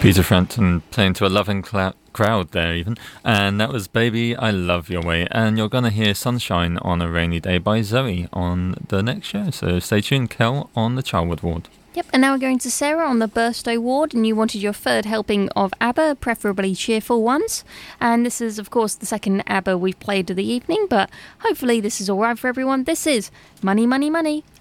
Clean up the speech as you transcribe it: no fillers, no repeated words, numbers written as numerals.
Peter Frampton playing to a loving crowd there even. And that was Baby I Love Your Way. And you're going to hear Sunshine on a Rainy Day by Zoe on the next show. So stay tuned, Kel, on the Charwood Ward. Yep, and now we're going to Sarah on the Burstow Ward, and you wanted your third helping of ABBA, preferably cheerful ones. And this is, of course, the second ABBA we've played of the evening, but hopefully this is all right for everyone. This is Money, Money, Money.